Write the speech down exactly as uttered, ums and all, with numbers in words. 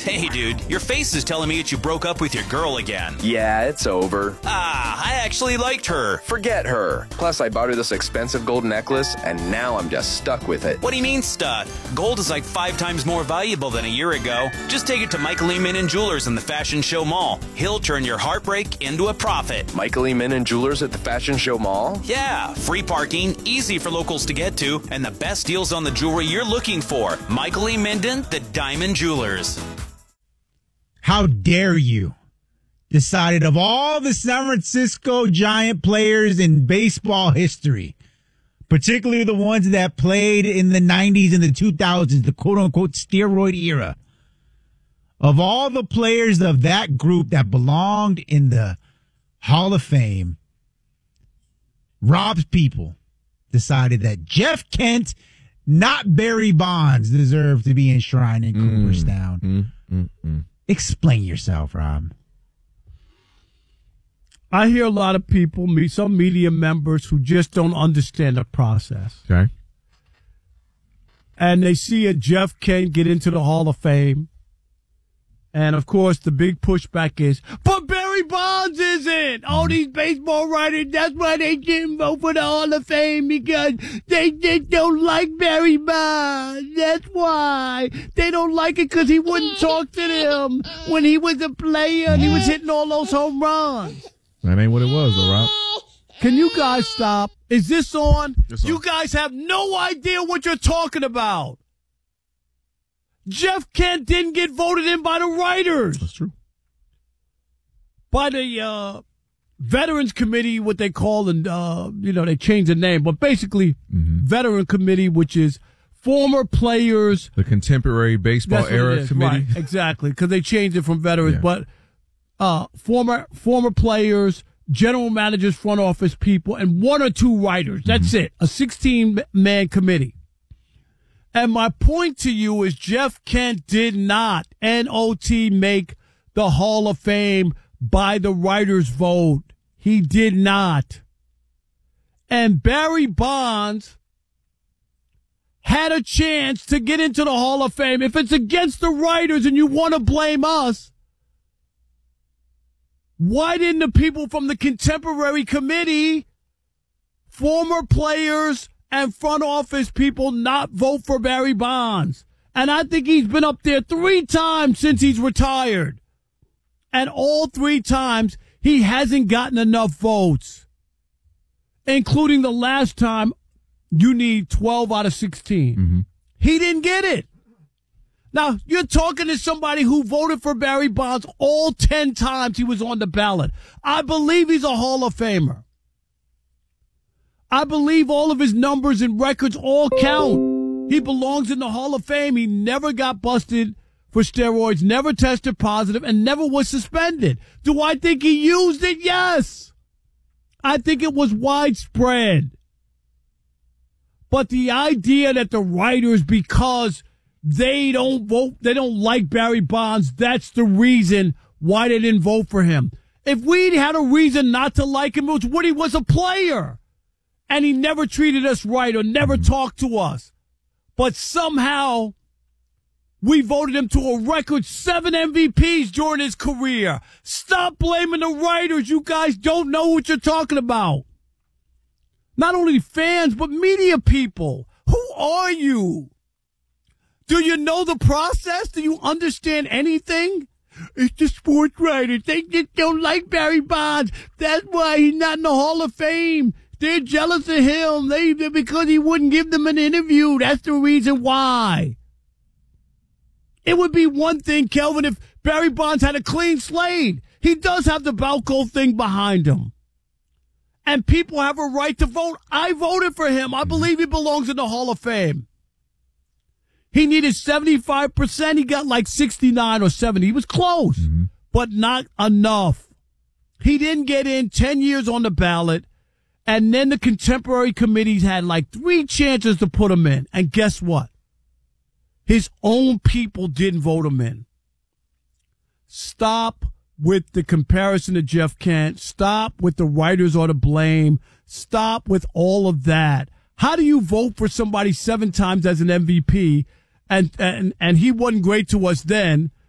Hey, dude, your face is telling me that you broke up with your girl again. Yeah, it's over. Ah, I actually liked her. Forget her. Plus, I bought her this expensive gold necklace, and now I'm just stuck with it. What do you mean, stuck? Gold is like five times more valuable than a year ago. Just take it to Michael E. Min and Jewelers in the Fashion Show Mall. He'll turn your heartbreak into a profit. Michael E. Min and Jewelers at the Fashion Show Mall? Yeah, free parking, easy for locals to get to, and the best deals on the jewelry you're looking for. Michael E. Minden, the Diamond Jewelers. How dare you? Decided of all the San Francisco Giant players in baseball history, particularly the ones that played in the nineties and the two thousands, the quote-unquote steroid era, of all the players of that group that belonged in the Hall of Fame, Rob's people decided that Jeff Kent, not Barry Bonds, deserved to be enshrined in Cooperstown. Mm, mm, mm. Explain yourself, Rob. I hear a lot of people, me, some media members who just don't understand the process. Okay. And they see a Jeff Kent get into the Hall of Fame. And, of course, the big pushback is, but Barry Bonds isn't. All these baseball writers, that's why they didn't vote for the Hall of Fame, because they just don't like Barry Bonds. That's why. They don't like it because he wouldn't talk to them when he was a player and he was hitting all those home runs. That ain't what it was, though, Rob. Can you guys stop? Is this on? It's on. You guys have no idea what you're talking about. Jeff Kent didn't get voted in by the writers. That's true. By the uh, Veterans Committee, what they call, and uh, you know, they changed the name, but basically, Mm-hmm. Veteran Committee, which is former players. The Contemporary Baseball That's what it Era is, Committee. right, exactly, because they changed it from veterans, Yeah. but uh, former former players, general managers, front office people, and one or two writers. That's Mm-hmm. it. A sixteen-man committee. And my point to you is Jeff Kent did not, N O T, make the Hall of Fame by the writers' vote. He did not. And Barry Bonds had a chance to get into the Hall of Fame. If it's against the writers and you want to blame us, why didn't the people from the Contemporary Committee, former players, and front office people not vote for Barry Bonds? And I think he's been up there three times since he's retired. And all three times, he hasn't gotten enough votes. Including the last time, you need twelve out of sixteen. Mm-hmm. He didn't get it. Now, you're talking to somebody who voted for Barry Bonds all ten times he was on the ballot. I believe he's a Hall of Famer. I believe all of his numbers and records all count. He belongs in the Hall of Fame. He never got busted for steroids, never tested positive, and never was suspended. Do I think he used it? Yes. I think it was widespread. But the idea that the writers, because they don't vote, they don't like Barry Bonds, that's the reason why they didn't vote for him. If we'd had a reason not to like him, it was when he was a player. And he never treated us right or never talked to us. But somehow we voted him to a record seven M V Ps during his career. Stop blaming the writers. You guys don't know what you're talking about. Not only fans, but media people. Who are you? Do you know the process? Do you understand anything? It's the sports writers. They just don't like Barry Bonds. That's why he's not in the Hall of Fame. They're jealous of him. They, because he wouldn't give them an interview. That's the reason why. It would be one thing, Kelvin, if Barry Bonds had a clean slate. He does have the Balco thing behind him. And people have a right to vote. I voted for him. I believe he belongs in the Hall of Fame. He needed seventy-five percent. He got like sixty-nine or seventy. He was close, mm-hmm. but not enough. He didn't get in ten years on the ballot. And then the Contemporary Committees had like three chances to put him in. And guess what? His own people didn't vote him in. Stop with the comparison to Jeff Kent. Stop with the writers are to blame. Stop with all of that. How do you vote for somebody seven times as an M V P and, and, and he wasn't great to us then,